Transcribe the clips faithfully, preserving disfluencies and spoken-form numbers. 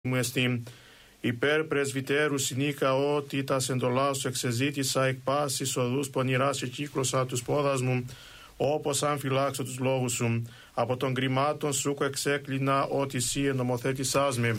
μου εστί. Υπέρ πρεσβυτέρου συνήκα ότι τα σεντολά σου εξεζήτησα εκ πάσης οδούς πονηράς και κύκλωσα τους πόδας μου, όπως αν φυλάξω τους λόγους σου. Από των κρυμάτων σου εξέκλεινα ότι εσύ ενομοθέτησάς με.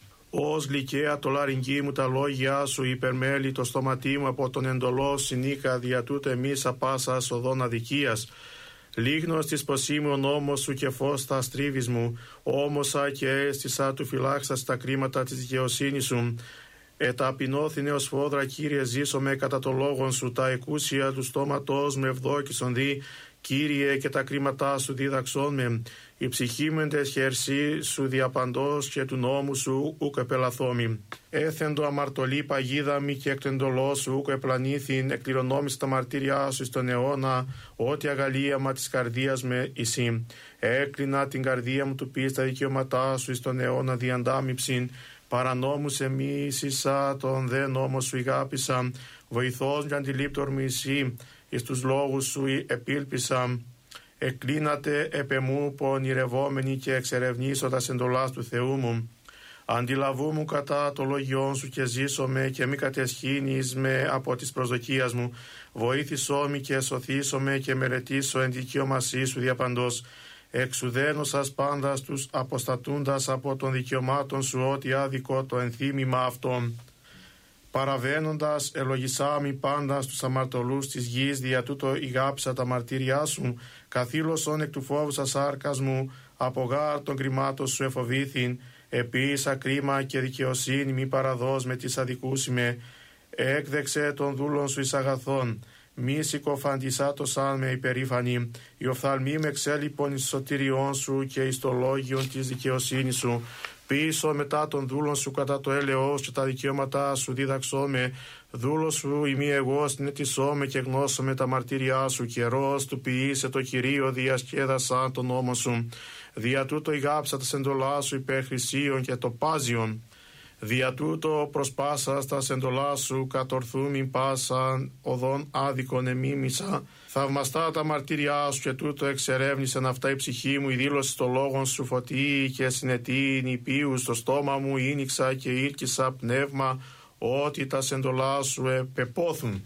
Ως γλυκαία το λαρυγγί μου τα λόγια σου, υπερμέλη το στόματί μου από τον εντολό συνήκα, δια τούτο εμείς απάσας οδόν αδικίας. Λίγνος της ποσή μου ο νόμος σου και φως τα στρίβεις μου, όμωσα και αίσθησα του φυλάξας τα κρίματα της δικαιοσύνης σου. Εταπεινώθηνε ως φόδρα, Κύριε, ζήσομαι κατά το λόγον σου, τα εκούσια του στόματός με ευδόκησον δι, Κύριε, και τα κρίματά σου δίδαξόν με. Η ψυχή μου εν χερσί σου διαπαντός και του νόμου σου ούκ επελαθόμη. Έθεντο αμαρτωλή παγίδα μη και εκ του εντολός σου ούκ επλανήθην, εκκληρονόμησε τα μαρτύριά σου στον αιώνα, ότι αγαλίαμα της καρδίας με εσύ. Έκλεινα την καρδία μου του πεις τα δικαιώματά σου στον αιώνα διαντάμυψην. Παρανόμους εμίσησα, τον δε νόμο σου ηγάπησα, βοηθός για αντιλήπτορ μισή, εις τους λόγους σου επίλπισα. Εκκλίνατε επεμού πονηρευόμενοι και εξερευνήσω τα σεντολάς του Θεού μου. Αντιλαβού μου κατά το λόγιόν σου και ζήσομαι και μη κατεσχύνεις με από της προσδοκίας μου. Βοήθησό μη και σωθήσω με και μελετήσω εν δικαιωμασί σου διαπαντός. Εξουδένω σας πάντα τους αποστατούντας από των δικαιωμάτων σου ότι άδικο το ενθύμημα αυτών. Παραβαίνοντας ελογισάμι πάντα στους αμαρτωλούς της γης, δια τούτο ηγάψα τα μαρτύριά σου, καθήλωσον εκ του φόβου σας άρκας μου, από γάρ των κρυμάτων σου εφοβήθην, επίσα κρίμα και δικαιοσύνη μη παραδός με τις αδικούσιμε, έκδεξε των δούλων σου εις αγαθών. Μη συκοφαντισάτωσαν με υπερήφανη, οι οφθαλμοί με εξέλιπον εις σωτηριών σου και εις το λόγιον της δικαιοσύνης σου. Πίσω μετά των δούλων σου κατά το έλεος και τα δικαιώματά σου δίδαξό με. Δούλος σου ημί εγώ συνετισώ με και γνώσω με τα μαρτύριά σου. Καιρός του ποιήσε το Κυρίο διασκέδασαν τον νόμο σου. Δια τούτο ηγάψα τα σεντολά σου υπέρ χρυσίων και το πάζιον. Δια τούτο προσπάσας τα σεντολά σου κατορθούμην πάσαν οδόν άδικον εμίμησα. Θαυμαστά τα μαρτύριά σου και τούτο εξερεύνησεν αυτά η ψυχή μου. Η δήλωση στο λόγον σου φωτί και συνετή νηπίου στο στόμα μου ήνιξα και ήρκησα πνεύμα ότι τα σεντολά σου επεπόθουν.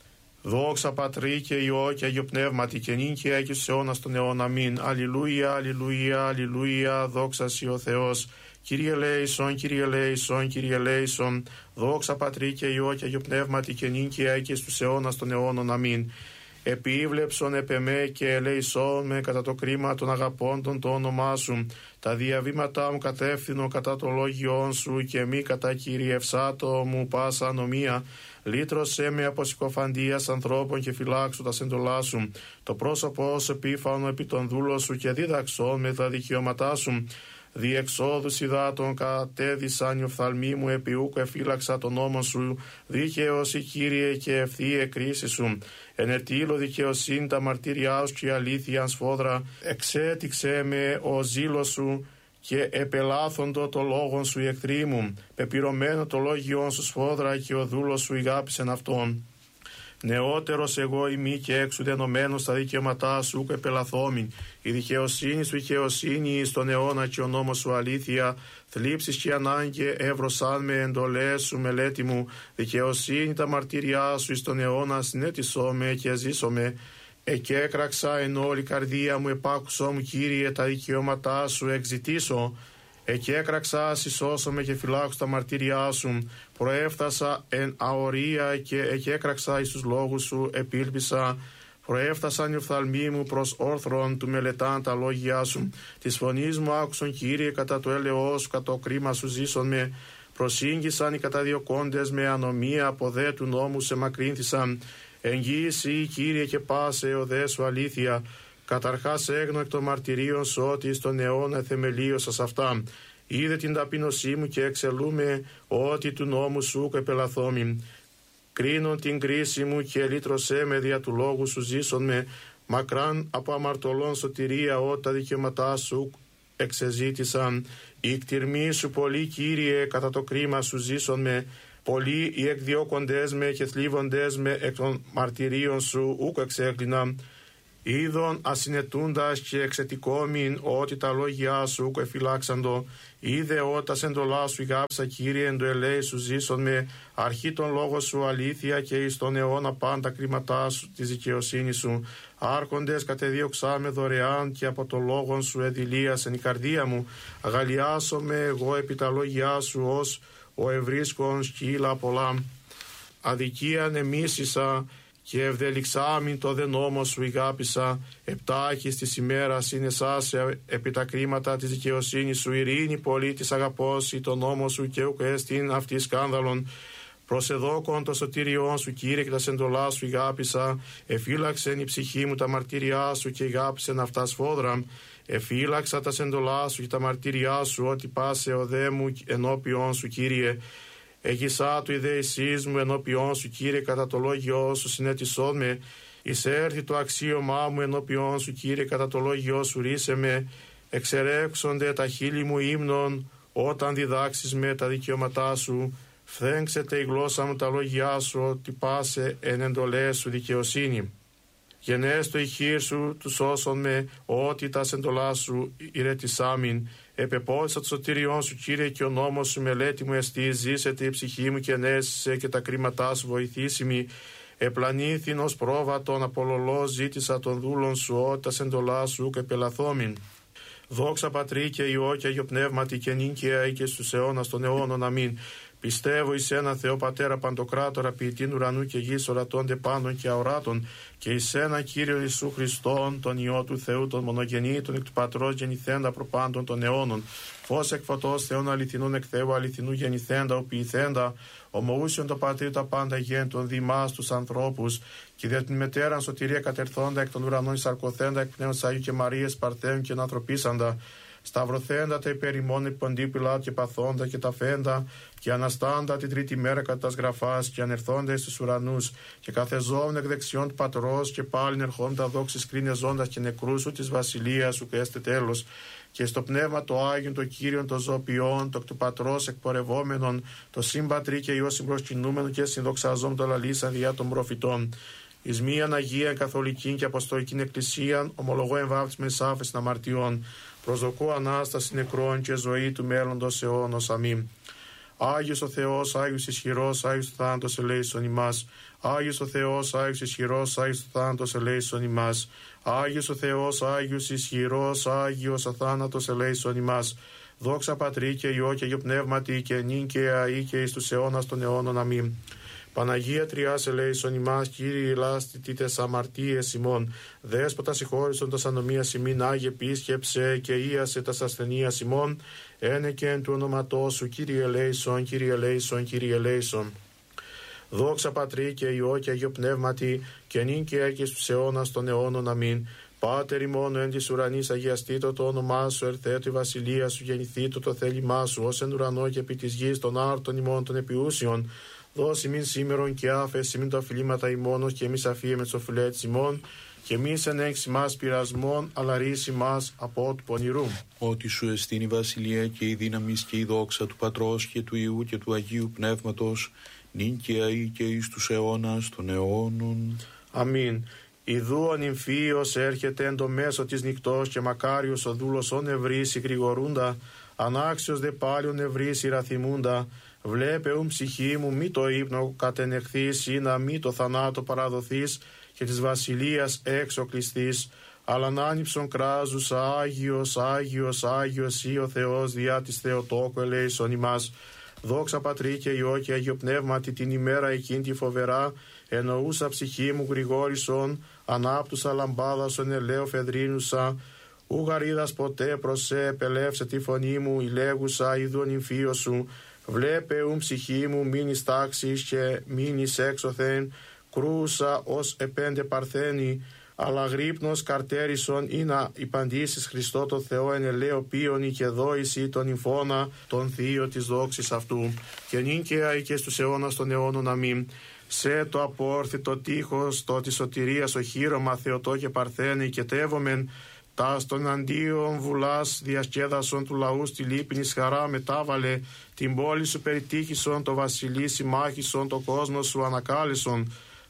Δόξα Πατρί και Υιό και Αγιο Πνεύματι και νυν και έκει σε αιώνας τον αιώνα. Αμήν. Αλληλούια, αλληλούια, αλληλούια, δόξα σοι ο Θεός. Κύριε ελέησον, Κύριε ελέησον, Κύριε ελέησον. Δόξα Πατρί και Υιό και Αγιο Πνεύματι και νυν και έκει στους αιώνας των αιώνων. Αμήν. Επίβλεψον επ' εμέ και ελέησόν με κατά το κρίμα των αγαπώντων το όνομά σου. Τα διαβήματά μου κατεύθυνο κατά το λόγιόν σου και μη κατά κυριευσάτο μου πάσα ανομία. Λύτρωσέ με από συκοφαντίας ανθρώπων και φυλάξου τα σεντολά σου. Το πρόσωπό σου επίφανο επί των δούλων σου και δίδαξόν με τα δικαιώματά σου. Διεξόδους υδάτων κατέδυσαν οι οφθαλμοί μου, επί ούκου εφύλαξα τον νόμο σου. Δίκαιος η Κύριε και ευθύε κρίση σου. Ενετήλω δικαιοσύνη τα μαρτύριά σου και η αλήθεια σφόδρα. Εξέτηξε με ο ζήλος σου και επελάθοντο το λόγον σου οι εχθροί μου. Πεπυρωμένο το λόγιόν σου σφόδρα και ο δούλος σου ηγάπησεν αυτόν. Νεότερος εγώ ημί και εξουδενωμένος στα δικαιώματά σου ούκ επελαθόμην. Η δικαιοσύνη σου δικαιοσύνη στον αιώνα και ο νόμος σου αλήθεια. Θλίψεις και ανάγκη εύρωσαν με εντολές σου μελέτη μου. Δικαιοσύνη τα μαρτύριά σου εις τον αιώνα συνέτησό με και ζήσω με. Εκέκραξα εν όλη καρδία μου, επάκουσό μου Κύριε τα δικαιώματά σου εξητήσω. Εκέκραξα, συσώσομαι και φυλάξω τα μαρτύριά σου. Προέφτασα εν αορία και εκέκραξα εις τους λόγους σου επίλπισα. Προέφτασαν οι οφθαλμοί μου προς όρθρον του μελετάν τα λόγια σου. Της φωνής μου άκουσον Κύριε κατά το έλεος σου, κατά το κρίμα σου ζήσον με. Προσήγγισαν οι καταδιωκόντες με ανομία, από δε του νόμου σε μακρύνθησαν. Εγγύηση Κύριε και πάσε ο δε σου αλήθεια. Καταρχάς έγνω εκ των μαρτυρίων σου ότι στον αιώνα θεμελίωσας αυτά. Είδε την ταπείνωσή μου και εξελούμε ότι του νόμου σου επελαθόμην. Κρίνον την κρίση μου και λύτρωσέ με δια του λόγου σου ζήσον με. Μακράν από αμαρτωλών σωτηρία ό τα δικαιώματά σου εξεζήτησαν. Η κτηρμή σου πολύ Κύριε κατά το κρίμα σου ζήσον με. Πολλοί οι εκδιώκοντές με και θλίβοντές με εκ των μαρτυρίων σου ούκ εξέκλειναν. Είδον ασυνετούντας και εξετικόμην ότι τα λόγια σου εφυλάξαντο, είδε ότας εντολά σου ηγάψα Κύριε εν το ελέη σου ζήσον με, αρχή τον λόγο σου αλήθεια και εις τον αιώνα πάντα κρίματά σου της δικαιοσύνης σου. Άρχοντες κατεδίωξά με δωρεάν και από το λόγον σου εδηλίασεν η καρδία μου. Αγαλιάσω με εγώ επί τα λόγια σου ως ο ευρίσκον σκύλα πολλά. Αδικίαν εμίσησα και ευδελιξάμιν το δε νόμο σου ηγάπησα, επτάχης της ημέρας είναι σάσε επί τα κρίματα της δικαιοσύνης σου, ειρήνη πολίτης αγαπώσει το νόμο σου και ουκ έστιν αυτή σκάνδαλον. Προσεδόκον το σωτήριόν σου Κύριε και τα σεντολά σου ηγάπησα, εφύλαξεν η ψυχή μου τα μαρτύριά σου και ηγάπησεν αυτά σφόδρα. Εφύλαξα τα σεντολά σου και τα μαρτύριά σου, ότι πάσε ο δε μου ενώπιον σου Κύριε. Εγισά του ιδεησής μου ενώπιον σου Κύριε, κατά το λόγιό σου συνέτησόν με. Εισέρθη το αξίωμά μου ενώπιον σου Κύριε, κατά το λόγιό σου ρίσε με. Εξερέξονται τα χείλη μου ύμνων όταν διδάξεις με τα δικαιώματά σου. Φθέγξεται η γλώσσα μου τα λόγια σου, ότι πάσε εν εντολές σου δικαιοσύνη. Γενέστο η χείρ σου του σώσον με, ότι τα σεντολά σου ηρετισάμιν. Επεπόλυσα το σωτήριόν σου Κύριε και ο νόμος σου μελέτη μου εστί, ζήσεται η ψυχή μου και ενέστησε και τα κρίματά σου βοηθήσιμη. Επλανήθην ως πρόβατον απολολό ζήτησα των δούλων σου, ότι τα σεντολά σου και πελαθόμην. Δόξα Πατρί και Υιό και Αγιο Πνεύματι και νυν και αεί και στους αιώνας των αιώνων. Αμήν. Πιστεύω εις ένα Θεό Πατέρα Παντοκράτορα, ποιητήν ουρανού και γης, ορατώνται πάντων και αοράτων, και εις ένα Κύριο Ιησού Χριστόν, τον Υιό του Θεού, τον μονογεννήτων εκ του Πατρός γεννηθέντα προπάντων των αιώνων, φως εκ φωτός Θεών αληθινών εκ Θεού αληθινού γεννηθέντα, ο ποιηθέντα, ομοούσιον το Πατρί τα πάντα γέντων δημάς τους ανθρώπους, και δια την μετέραν σωτηρία κατερθόντα εκ των ουρανών εισαρκωθέντα εκ πνεύματος Αγίου και Μαρίας Παρθέων και ανθρωπίσαντα. Σταυρωθέντα τα υπερημών επί Ποντίου Πιλάτου και παθώντα και τα φέντα, και αναστάντα την τρίτη μέρα κατά τας γραφάς, και ανερθόντα εις τους ουρανούς, και καθεζόμουν εκ δεξιών του Πατρός, και πάλιν ερχόντα δόξης κρίνε ζώντας και νεκρούς σου της βασιλείας σου, και έστε τέλος. Και στο πνεύμα το Άγιον, το Κύριον, το ζωοποιών, το εκ του Πατρός εκπορευόμενον, το συμπατρί και Υιό συμπροσκυνούμενο και συνδοξαζόμουν το λαλήσαν διά των προφητών. Εις μίαν Αγίαν Καθολικήν και Αποστολικήν Εκκλησίαν, ομολογώ εμβάπτισμένης άφεσιν αμαρτιών. Προσδοκώ Ανάσταση νεκρών και ζωή του μέλλοντος αιώνος. Αμήν. Άγιος ο Θεός, Άγιος ισχυρός, Άγιος ο θάνατος ελέησον ημάς. Άγιος ο Θεός, Άγιος ισχυρός, Άγιος ο θάνατος ελέησον ημάς. Άγιος ο Θεός, Άγιος ισχυρός, Άγιος ο θάνατος ελέησον ημάς. Δόξα Πατρί και Υιό και Αγιο Πνεύματι και νυν και αεί και εις τους αιώνας των αιώνων. Αμήν. Παναγία Τριάς ελέησον ημάς, Κύριε ελάστη τες αμαρτίες ημών. Δέσποτα συγχώρησον τας ανομίας ημίν, Άγιε επίσκεψε και ίασε τας ασθενείας ημών. Ένε και εν του ονόματός σου, Κύριε ελέησον, Κύριε ελέησον, Κύριε ελέησον. Δόξα Πατρί και Υιό και Αγιο Πνεύματι και νυν και αεί και στους αιώνας των αιώνων. Αμήν. Πάτερ ημών εν της ουρανής, αγιαστήτω το όνομά σου, ερθέτω η βασιλεία σου, γεννηθήτω το θέλημά σου, ως εν ουρανό και επί της γης των άρτων ημών των επιούσιων. Δώσει μην σήμερον και άφεση μην τα οφειλήματα ημώνος, και εμείς αφίε με τις οφειλέτες ημών, και εμείς εν έξι μας πειρασμών, αλλά ρίση μας από του πονηρού. Ότι σου εστίν η βασιλεία και η δύναμη και η δόξα του Πατρός και του Υιού και του Αγίου Πνεύματος, νυν και αεί και εις τους αιώνας των αιώνων. Αμήν. Ιδού ο νυμφίος έρχεται εν το μέσο της νυχτός, και μακάριος ο δούλος ον ευρύς γρηγορούντα, ανάξιος δε πάλιον ευρύς ραθυμούντα. Βλέπε ουν ψυχή μου μη το ύπνο κατενεχθείς, ή να μη το θανάτο παραδοθείς, και της βασιλείας έξω κλειστείς. Αλλά να άνυψον κράζουσα, Άγιος, Άγιος, Άγιος ή ο Θεός διά της Θεοτόκου ελέησον ημάς. Δόξα Πατρί και Υιό και Αγιο Πνεύματι την ημέρα εκείνη τη φοβερά, εννοούσα ψυχή μου γρηγόρησον, ανάπτουσα λαμπάδασον ελαίο φεδρίνουσα. Ου γαρίδας ποτέ προσέ, επελεύσε τη φωνή μου, ηλέγουσα ειδού νυμφίο σου. Βλέπε ουν ψυχή μου μείνεις τάξης και μείνεις έξωθεν, κρούσα ως επέντε παρθένη, αλλά γρύπνος καρτέρισον ή να υπαντήσεις Χριστό το Θεό εν ελαίο πίονι και δόηση τον νυμφώνα τον θείο της δόξης αυτού, και νυν και αεί και στους αιώνας των αιώνων. Αμήν. Σε το απόρθητο τείχος το της σωτηρίας οχύρωμα Θεοτό και Παρθένη, και τεύομεν τας των αντίον βουλάς διασκέδασον του λαού στη λύπηνης χαρά μετάβαλε, την πόλη σου περιτύχησον, το βασιλεί συμμάχησον, το κόσμο σου ανακάλεσον.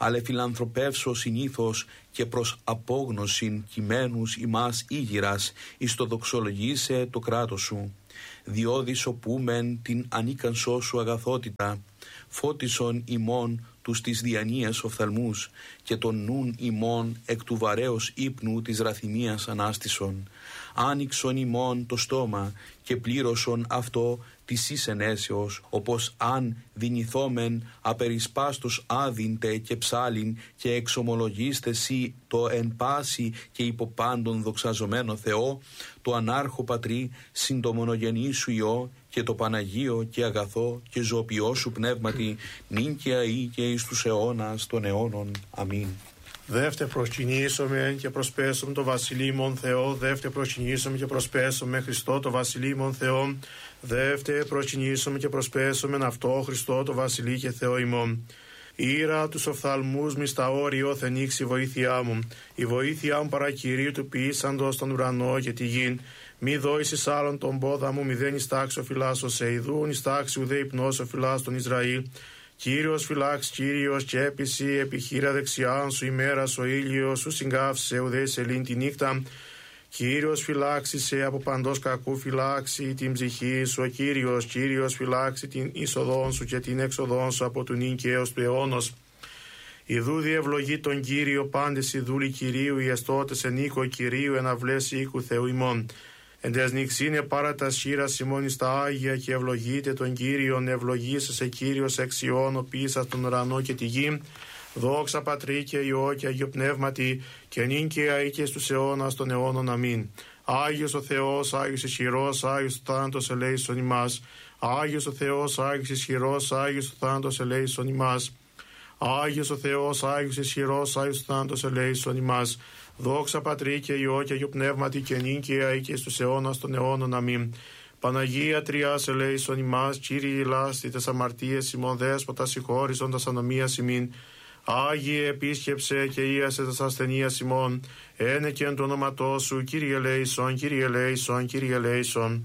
αλλά φιλανθρωπεύσω συνήθως και προς απόγνωσιν κειμένους ημάς ήγηρας, εις το δοξολογήσε το κράτος σου. Διόδη σωπούμεν την ανίκανσό σου αγαθότητα, φώτισον ημών τους της διανοίας οφθαλμούς και τον νουν ημών εκ του βαρέως ύπνου της ραθυμίας ανάστησον. Άνοιξον ημών το στόμα και πλήρωσον αυτό της εις ενέσεως, όπως αν δυνηθόμεν απερισπάστος άδυντε και ψάλιν και εξομολογήστε σοι το εν πάση και υποπάντων δοξαζομένο Θεό, το ανάρχο Πατρί συν το μονογενή σου Υιό και το Παναγίο και αγαθό και ζωοποιό σου πνεύματι, νυν και αεί και εις τους αιώνας των αιώνων. Αμήν. Δεύτε προσκυνήσομεν και προσπέσομεν το βασιλείμον Θεό, δεύτε προσκυνήσομεν και προσπέσομεν Χριστό το βασιλείμον Θεό, δεύτε προσκυνήσομεν και προσπέσομεν αυτό Χριστό το βασιλεί και Θεό ημών. Ήρα τους οφθαλμούς μη στα όριο θενήξει η βοήθειά μου, η βοήθειά μου παρακυρίου του ποιήσαντος τον ουρανό και τη γην. Μη δόησις άλλον τον πόδα μου, μη δεν ιστάξω φυλάσσο σε ειδούν, ιστάξει ουδέ υπνώσω φυλάσσο τον Ισραήλ. Κύριος φυλάξ, Κύριος και έπιση, επιχείρα δεξιάν σου ημέρας ο ήλιος σου συγκάφησε ουδέ σελήν τη νύχτα. Κύριος φυλάξησε από παντός κακού φυλάξει την ψυχή σου, ο Κύριος, Κύριος φυλάξει την είσοδόν σου και την έξοδόν σου από του νυν και έως του αιώνος. Ιδού διευλογεί τον Κύριο πάντες οι δούλοι Κυρίου, οι εστώτες εν οίκο Κυρίου, εν αυλές οίκου Θεού ημών. Εν τες νυξίνε πάρα τα σχήρας ημών εις τα Άγια και ευλογείτε τον Κύριον, ευλογήσεσαι Κύριος εξιών, ο πίσας τον ουρανό και τη γη. Δόξα Πατρί και Υιό και Αγιο Πνεύματι, και νυν και αεί και στους αιώνας των αιώνων. Αμήν. Άγιος ο Θεός, Άγιος ισχυρός, Άγιος ο θάνατος ελέησον ημάς. Άγιος ο Θεός, Άγιος ισχυρός, Άγιος ο θάνατος ελέησον ημάς. Άγιος ο Θεός, Άγιος ισχυρός, Άγιος ο θάνατος ελέησον ημάς. Δόξα Πατρί και Υιό και Αγιο Πνεύματι, και νυν και αεί και στους αιώνας των αιώνων. Αμήν. Παναγία Τριάς ελέησον ημάς, Κύριε ηλάστη τες αμαρτίες ημών, Δέσποτα συγχώρησον τας ανομίας ημίν. Άγιε επίσκεψε και ίασε τας ασθενείας ημών, ένεκεν το όνοματό σου, Κύριε ελέησον, Κύριε ελέησον, Κύριε ελέησον.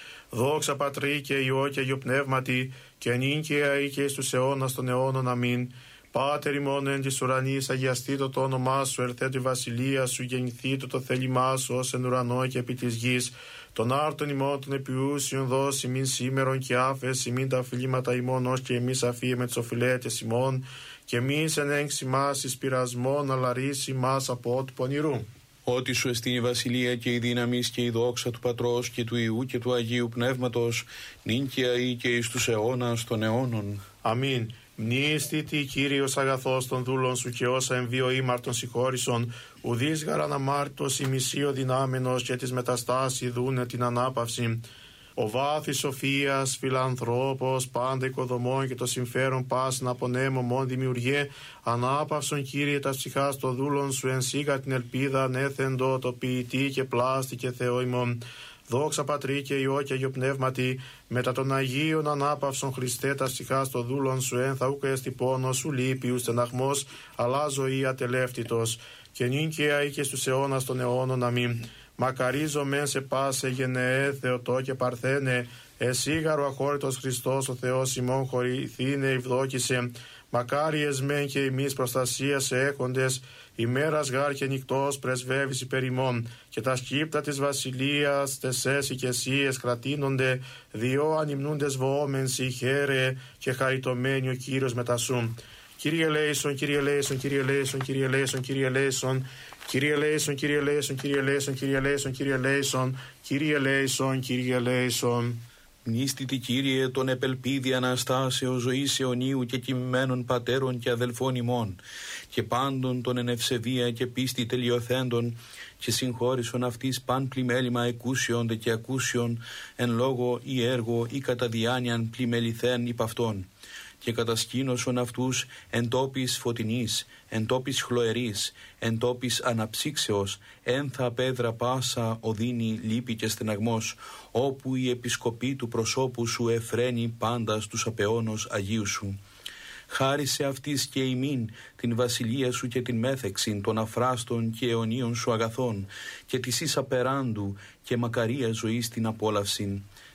Δόξα Πατρί και Υιό και Αγιο Πνεύματι, και νυν και αεί και στους αιώνας των αιώνων. Αμήν. Πάτερ ημών εν της ουρανής, αγιαστήτω το όνομά σου, ερθέτω η βασιλεία σου, γεννηθήτω το θέλημά σου, ως εν ουρανό και επί της γης. Τον άρτον ημών των επιούσιων δώσει μην σήμερον και άφεση μην τα οφειλήματα ημών, ως και εμείς αφίεμε τις οφειλέτες ημών, και μη εν έγξη μας εις πειρασμόν, αλλά ρίση μας από ό,τι πονηρού. Ότι σου εστίν η βασιλεία και η δύναμη και η δόξα του Πατρός και του Υιού και του Αγίου Πνεύματος, νυν και αεί και εις τους αιώνας των αιώνων. Αμήν. Μνήστητη Κύριος αγαθός των δούλων σου, και όσα εμβίω ήμαρτον συγχώρησον, ουδείς γαραν αμάρτητος ημισίω δυνάμενος, και της μεταστάση δούνε την ανάπαυση. Ο βάθης σοφίας, φιλανθρώπος, πάντα οικοδομών και το συμφέρον πάσιν απονέμω μόν δημιουργέ, ανάπαυσον Κύριε τα ψυχάς των δούλων σου, εν σίγα την ελπίδα ανέθεντο το ποιητή και πλάστη και Θεό ημών. Δόξα Πατρί και Υιό και Αγιο Πνεύματι, μετά των Αγίων ανάπαυσον Χριστέ τα ψυχάς των δούλων σου, εν θα ούκ εστι πόνος σου λύπη ου στεναχμός, αλλά ζωή ατελεύτητος, και νυν και αεί και στους αιώνας των αιώνων. Αμήν. Μακαρίζομεν σε πάσε γενεέ Θεοτό και Παρθένε, εσίγαρο αχώρητος Χριστός ο Θεός ημών χωρηθήνε ευδόκησε. Μακάριες μεν και ημείς προστασία σε έχοντες, ημέρας γάρ και νυχτός πρεσβεύεις υπέρ ημών, και τα σκύπτα της βασιλείας τεσές οικεσίες κρατείνονται, διό ανυμνούντες βοόμεν σοι χαίρε, και χαριτωμένοι ο Κύριος μετασούν. Κύριε ελέησον, Κύριε ελέησον, Κύριε ελέησον, Κύριε ελέησον, Κύριε ελέησον, Κύριε ελέησον, Κύριε ελέησον, Κύριε ελέησον, Κύριε ελέησον, Κύριε ελέησον, Κύριε ελέησον, Κύριε ελέησον. Μνήστητη Κύριε των επελπίδη αναστάσεως ζωής αιωνίου και κοιμμένων πατέρων και αδελφών ημών, και πάντων των εν ευσεβία και πίστη τελειοθέντων, και συγχώρησον αυτής παν πλημέλημα εκούσιον δε και ακούσιον, εν λόγω ή έργο ή κατά διάνοιαν πλημεληθέν υπ' αυτών, και κατασκήνωσον αυτούς εν τόπης φωτεινής, εν τόπης χλωερής, εν τόπης αναψύξεως, ένθα πέδρα πάσα οδύνη λύπη και στεναγμός, όπου η επισκοπή του προσώπου σου εφραίνει πάντα στους απεώνος Αγίου σου. Χάρισε αυτής και ημίν την βασιλεία σου και την μέθεξην των αφράστων και αιωνίων σου αγαθών, και της εις απεράντου και μακαρία ζωής την απόλαυσιν.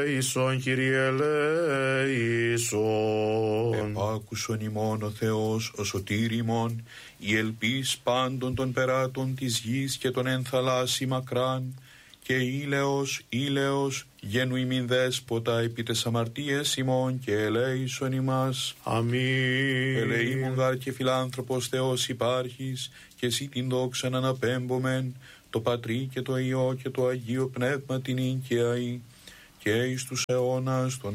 ελέησον, Κύριε ελέησον. Επάκουσον ημών ο Θεός, ο σωτήρ ημών, η ελπίς πάντων των περάτων της γης και των ενθαλάσσι μακράν, και ήλαιος, ήλαιος, γένου ημίν δέσποτα επί τες αμαρτίες ημών και ελέησον ημάς. Αμήν. Ελεήμων γάρ και φιλάνθρωπος Θεός υπάρχεις, και εσύ την δόξαν αναπέμπομεν, το Πατρί και το Υιό και το Αγίο Πνεύμα την ίγκαιαη, και εις τους αιώνας των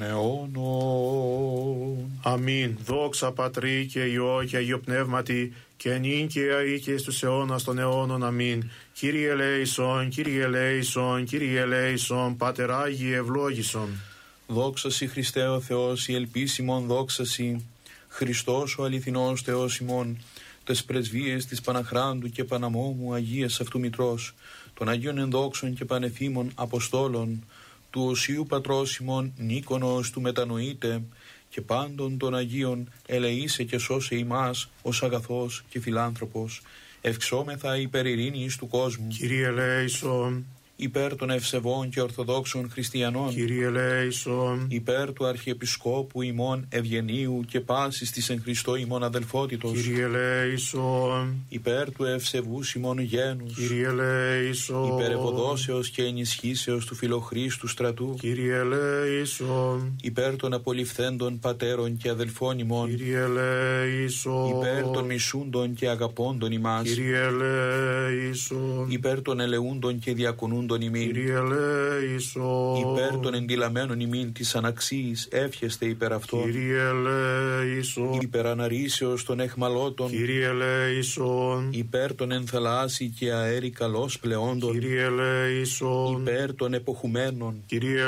αιώνων. Αμήν. Δόξα Πατρί και Υιό και Αγίο Πνεύματι, και νύκαια ή και στους αιώνας των αιώνων. Αμήν. Κύριε ελέησον, Κύριε ελέησον, Κύριε ελέησον, Πάτερ Άγιε ευλόγησον. Δόξα σοι Χριστέ ο Θεός, η ελπίς ημών δόξα σοι, Χριστός ο αληθινός Θεός ημών, τες πρεσβείες της Παναχράντου και Παναμόμου Αγίας αυτού Μητρός, των Αγίων ενδόξων και πανεφήμων Αποστόλων, του Οσίου Πατρός ημών Νίκονος του μετανοείτε, και πάντων των Αγίων ελεήσε και σώσε ημάς ως αγαθός και φιλάνθρωπος, ευξόμεθα υπέρ ειρήνης του κόσμου. Κύριε ελέησον. Υπέρ των ευσεβών και ορθοδόξων χριστιανών. Κύριε ελέησον. Υπέρ του Αρχιεπισκόπου ημών Ευγενίου και πάσης της εν Χριστώ ημών αδελφότητος. Κύριε ελέησον. Υπέρ του ευσεβούς ημών γένους. Κύριε ελέησον. Υπέρ ευωδόσεως και ενισχύσεως του φιλοχρήστου στρατού. Κύριε ελέησον. Υπέρ των απολυφθέντων πατέρων και αδελφών ημών. Κύριε ελέησον. Υπέρ των μισούντων και αγαπώντων ημάς. Κύριε ελέησον. Υπέρ των ελεούντων και διακονούντων ημίν. Κύριε ελέησον. Υπέρ των εντυλαμένων ημίν της αναξίης εύχεστε υπέρ αυτό. Κύριε ελέησον. Υπέρ αναρρήσεως των εχμαλώτων. Κύριε ελέησον. Υπέρ των ενθαλάσσι και αέρι καλώς πλεόντων. Κύριε ελέησον. Υπέρ των εποχουμένων. Κύριε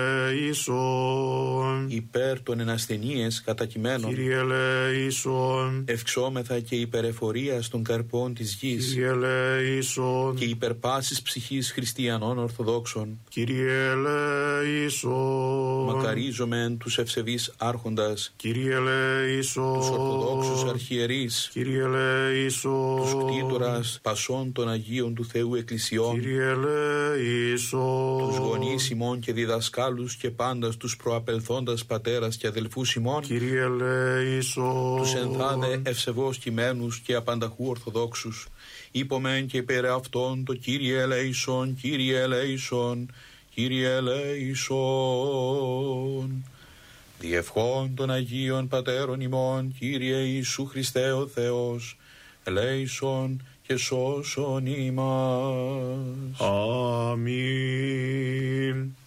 ελέησον. Υπέρ των ενασθενείες κατακειμένων. Κύριε ελέησον. Ευξόμεθα και υπερεφορίας των καρπών της γης. Κύριε ελέησον. Και υπερπάσης ψυχής χριστιανών ορθοδόξων. Κύριε ελέησον. Μακαρίζομεν τους ευσεβείς άρχοντας. Κύριε ελέησον. Τους ορθοδόξους αρχιερείς. Κύριε ελέησον. Τους κτήτορας πασών των Αγίων του Θεού Εκκλησιών. Κύριε ελέησον. Τους γονείς ημών και διδασκάλους και πάντας τους προαπελθόντας πατέρας και αδελφούς ημών. Κύριε ελέησον. Τους ενθάδε ευσεβώς κειμένους και απανταχού ορθοδόξους. Είπομεν και υπέρ αυτόν το Κύριε ελέησον, Κύριε ελέησον, Κύριε ελέησον. Διευχών των Αγίων Πατέρων ημών, Κύριε Ιησού Χριστέ ο Θεός, ελέησον και σώσον ημάς. Αμήν.